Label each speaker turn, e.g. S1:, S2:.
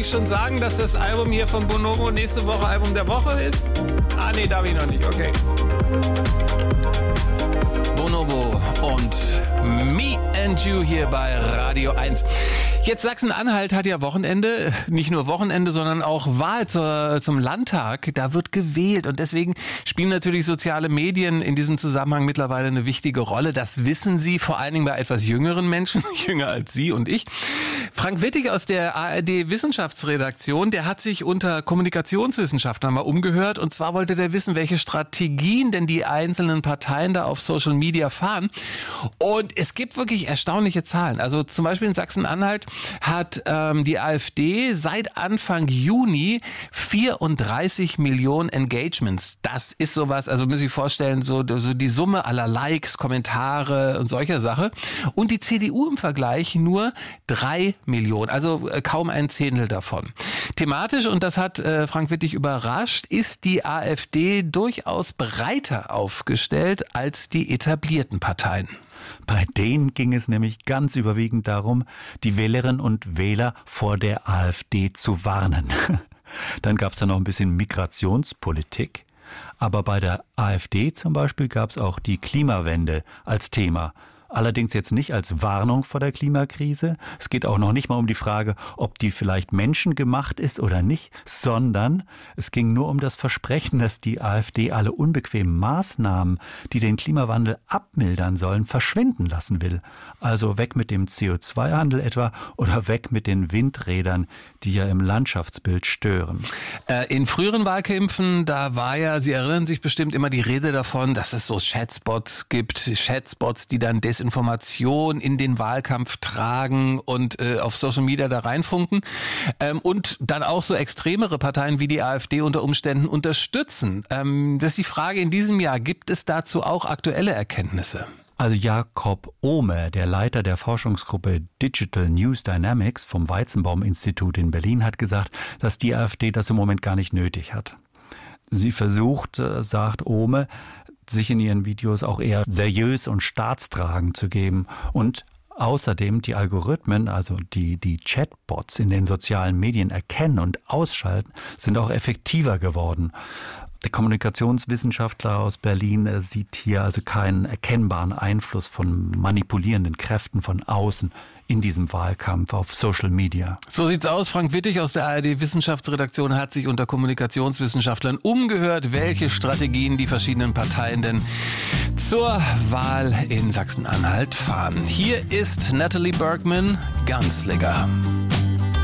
S1: schon sagen, dass das Album hier von Bonobo nächste Woche Album der Woche ist? Ah, nee, darf ich noch nicht, okay. Bonobo und Me and You hier bei Radio 1. Jetzt Sachsen-Anhalt hat ja Wochenende, nicht nur Wochenende, sondern auch Wahl zum Landtag. Da wird gewählt und deswegen spielen natürlich soziale Medien in diesem Zusammenhang mittlerweile eine wichtige Rolle. Das wissen Sie vor allen Dingen bei etwas jüngeren Menschen, jünger als Sie und ich. Frank Wittig aus der ARD-Wissenschaftsredaktion, der hat sich unter Kommunikationswissenschaftlern mal umgehört und zwar wollte der wissen, welche Strategien denn die einzelnen Parteien da auf Social Media fahren. Und es gibt wirklich erstaunliche Zahlen. Also zum Beispiel in Sachsen-Anhalt hat die AfD seit Anfang Juni 34 Millionen Engagements. Das ist sowas, also müssen Sie sich vorstellen, so die Summe aller Likes, Kommentare und solcher Sache. Und die CDU im Vergleich nur 3 Millionen, also kaum ein Zehntel davon. Thematisch, und das hat Frank Wittig überrascht, ist die AfD durchaus breiter aufgestellt als die etablierten Parteien.
S2: Bei denen ging es nämlich ganz überwiegend darum, die Wählerinnen und Wähler vor der AfD zu warnen. Dann gab es da noch ein bisschen Migrationspolitik. Aber bei der AfD zum Beispiel gab es auch die Klimawende als Thema. Allerdings jetzt nicht als Warnung vor der Klimakrise. Es geht auch noch nicht mal um die Frage, ob die vielleicht menschengemacht ist oder nicht, sondern es ging nur um das Versprechen, dass die AfD alle unbequemen Maßnahmen, die den Klimawandel abmildern sollen, verschwinden lassen will. Also weg mit dem CO2-Handel etwa oder weg mit den Windrädern, die ja im Landschaftsbild stören.
S1: In früheren Wahlkämpfen, da war ja, Sie erinnern sich bestimmt immer die Rede davon, dass es so Chatspots gibt, die dann Desinformation in den Wahlkampf tragen und auf Social Media da reinfunken und dann auch so extremere Parteien wie die AfD unter Umständen unterstützen. Das ist die Frage in diesem Jahr, gibt es dazu auch aktuelle Erkenntnisse?
S2: Also Jakob Ohme, der Leiter der Forschungsgruppe Digital News Dynamics vom Weizenbaum-Institut in Berlin, hat gesagt, dass die AfD das im Moment gar nicht nötig hat. Sie versucht, sagt Ohme, sich in ihren Videos auch eher seriös und staatstragend zu geben und außerdem die Algorithmen, also die Chatbots in den sozialen Medien erkennen und ausschalten, sind auch effektiver geworden. Der Kommunikationswissenschaftler aus Berlin sieht hier also keinen erkennbaren Einfluss von manipulierenden Kräften von außen in diesem Wahlkampf auf Social Media.
S1: So sieht's aus. Frank Wittig aus der ARD-Wissenschaftsredaktion hat sich unter Kommunikationswissenschaftlern umgehört, welche Strategien die verschiedenen Parteien denn zur Wahl in Sachsen-Anhalt fahren. Hier ist Natalie Bergman, Gunslinger.